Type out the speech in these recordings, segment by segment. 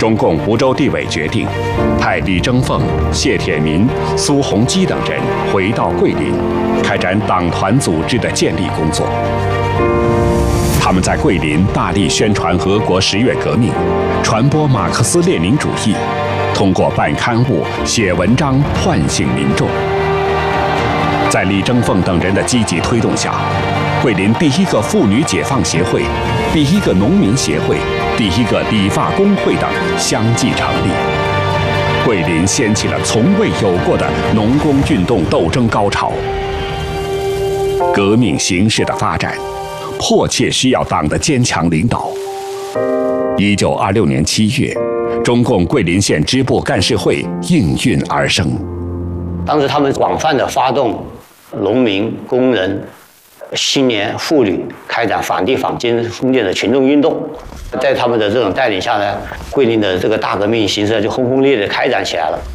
中共梧州地委决定派李争凤、谢铁民、苏洪基等人回到桂林，开展党团组织的建立工作。他们在桂林大力宣传俄国10月革命，传播马克思列宁主义，通过办刊物、写文章唤醒民众。在李争凤等人的积极推动下，桂林第一个妇女解放协会、第一个农民协会、第一个理发工会等相继成立，桂林掀起了从未有过的农工运动斗争高潮。革命形势的发展，迫切需要党的坚强领导。1926年7月，中共桂林县支部干事会应运而生。 当时他们广泛的发动农民、工人、青年、妇女开展反帝反军封建的群众运动，在他们的这种带领下呢，桂林的这个大革命形势就轰轰烈烈开展起来了。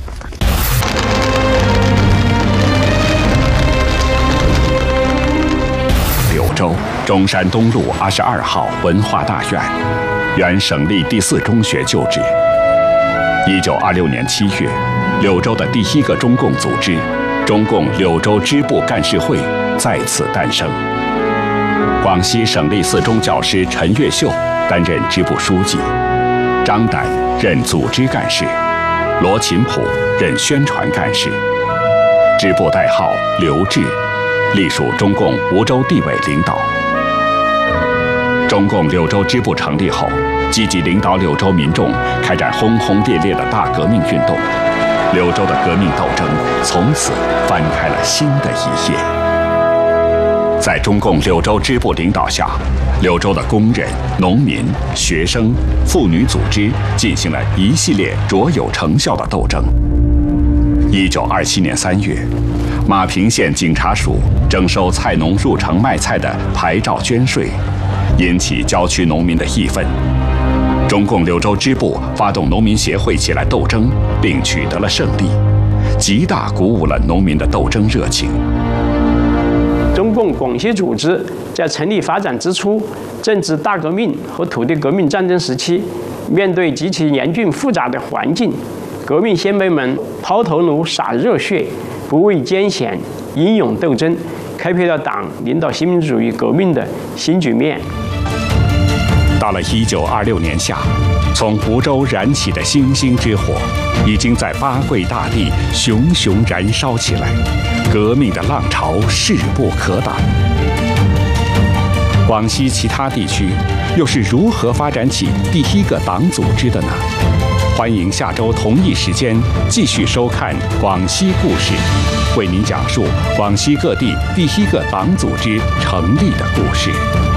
柳州中山东路22号文化大院，原省立第4中学旧址。1926年7月，柳州的第一个中共组织——中共柳州支部干事会在此诞生。广西省立4中教师陈月秀担任支部书记，张胆任组织干事，罗琴甫任宣传干事。支部代号刘志，隶属中共梧州地委领导。中共柳州支部成立后，积极领导柳州民众开展轰轰烈烈的大革命运动，柳州的革命斗争从此翻开了新的一页。在中共柳州支部领导下，柳州的工人、农民、学生、妇女组织进行了一系列卓有成效的斗争。1927年3月，马平县警察署征收菜农入城卖菜的牌照捐税，引起郊区农民的义愤。中共柳州支部发动农民协会起来斗争，并取得了胜利，极大鼓舞了农民的斗争热情。 中共广西组织在成立发展之初，正值大革命和土地革命战争时期，面对极其严峻复杂的环境，革命先辈们抛头颅洒热血，不畏艰险，英勇斗争，开辟了党领导新民主义革命的新局面。 到了1926年夏，从梧州燃起的星星之火，已经在八桂大地熊熊燃烧起来，革命的浪潮势不可挡。广西其他地区又是如何发展起第一个党组织的呢？欢迎下周同一时间继续收看《广西故事》，为您讲述广西各地第一个党组织成立的故事。